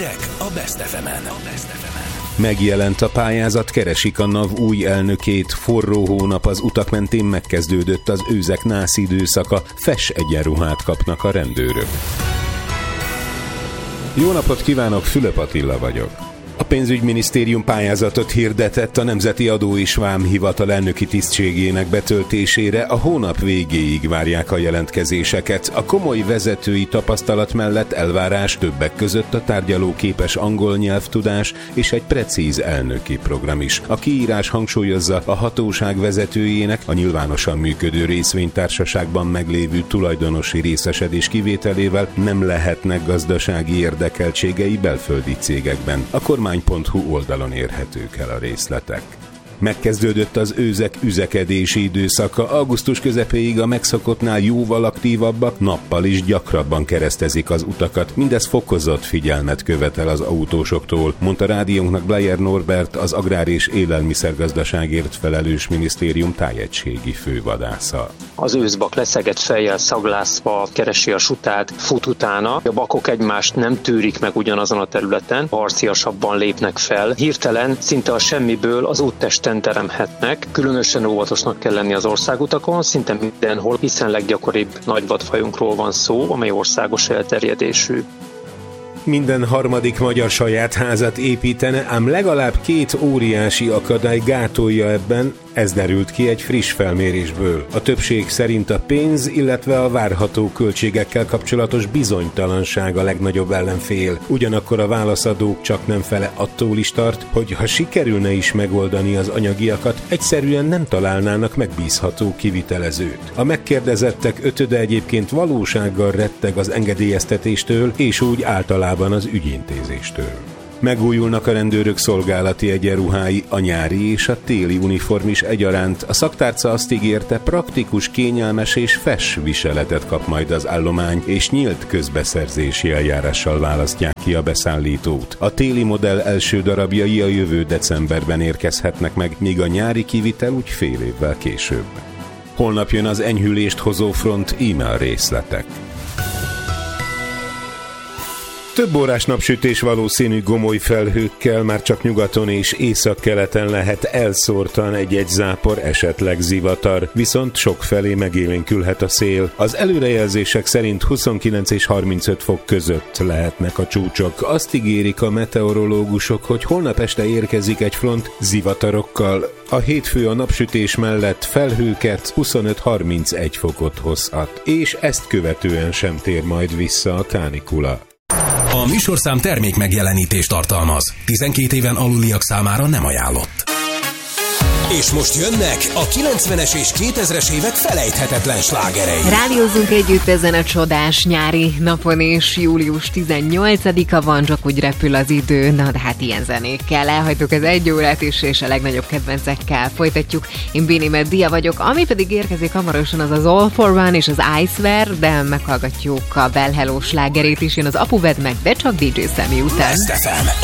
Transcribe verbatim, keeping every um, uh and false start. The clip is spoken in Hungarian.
Hírek a Best ef emen. Megjelent a pályázat, keresik a NAV új elnökét, forró hónap, az utak mentén megkezdődött az őzek-nász időszaka, fes egyenruhát kapnak a rendőrök. Jó napot kívánok, Fülöp Attila vagyok. A pénzügyminisztérium pályázatot hirdetett a Nemzeti Adó és Vámhivatal elnöki tisztségének betöltésére, a hónap végéig várják a jelentkezéseket. A komoly vezetői tapasztalat mellett elvárás többek között a tárgyalóképes angol nyelvtudás és egy precíz elnöki program is. A kiírás hangsúlyozza, a hatóság vezetőjének a nyilvánosan működő részvénytársaságban meglévő tulajdonosi részesedés kivételével nem lehetnek gazdasági érdekeltségei belföldi cégekben. A kormány pont hu oldalon érhetők el a részletek. Megkezdődött az őzek üzekedési időszaka, augusztus közepéig a megszokottnál jóval aktívabbak nappal is gyakrabban keresztezik az utakat. Mindez fokozott figyelmet követel az autósoktól, mondta rádiónknak Blayer Norbert, az Agrár- és Élelmiszergazdaságért felelős minisztérium tájegységi fővadásza. Az őszbak leszegett fejjel szaglászva keresi a sutát, fut utána. A bakok egymást nem tűrik meg ugyanazon a területen, harciasabban lépnek fel. Hirtelen, szinte a semmiből az úttesten teremhetnek. Különösen óvatosnak kell lenni az országutakon, szinte mindenhol, hiszen leggyakoribb nagyvadfajunkról van szó, amely országos elterjedésű. Minden harmadik magyar saját házat építene, ám legalább két óriási akadály gátolja ebben, ez derült ki egy friss felmérésből. A többség szerint a pénz, illetve a várható költségekkel kapcsolatos bizonytalanság a legnagyobb ellenfél. Ugyanakkor a válaszadók csak nem fele attól is tart, hogy ha sikerülne is megoldani az anyagiakat, egyszerűen nem találnának megbízható kivitelezőt. A megkérdezettek ötöde egyébként valósággal retteg az engedélyeztetéstől, és úgy általában az ügyintézéstől. Megújulnak a rendőrök szolgálati egyenruhái, a nyári és a téli uniform is egyaránt. A szaktárca azt ígérte, praktikus, kényelmes és fes viseletet kap majd az állomány, és nyílt közbeszerzési eljárással választják ki a beszállítót. A téli modell első darabjai a jövő decemberben érkezhetnek meg, míg a nyári kivitel úgy fél évvel később. Holnap jön az enyhülést hozó front, íme a részletek. Több órás napsütés valószínű gomoly felhőkkel, már csak nyugaton és északkeleten lehet elszórtan egy-egy zápor, esetleg zivatar, viszont sokfelé megélénkülhet a szél. Az előrejelzések szerint huszonkilenc és harmincöt fok között lehetnek a csúcsok. Azt ígérik a meteorológusok, hogy holnap este érkezik egy front zivatarokkal. A hétfő a napsütés mellett felhőket, huszonöt-harmincegy fokot hozhat, és ezt követően sem tér majd vissza a kánikula. A műsorszám termék megjelenítést tartalmaz. tizenkét éven aluliak számára nem ajánlott. És most jönnek a kilencvenes és kétezres évek felejthetetlen slágerei. Rádiózzunk együtt ezen a csodás nyári napon, és július tizennyolcadika van, csak úgy repül az idő. Na de hát ilyen zenékkel elhagytuk az egy órát is, és a legnagyobb kedvencekkel folytatjuk. Én Béni Meddia vagyok, ami pedig érkezik hamarosan, az az All for One és az Icewear, de meghallgatjuk a Bell Hello slágerét is, jön az Apu Vedd meg, de csak dé dzsé Szemi után.